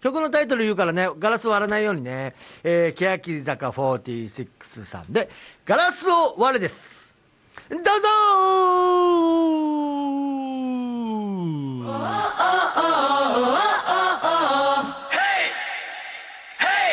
曲のタイトル言うからね、ガラス割らないようにね。欅坂46さんで、ガラスを割れです。どうぞー。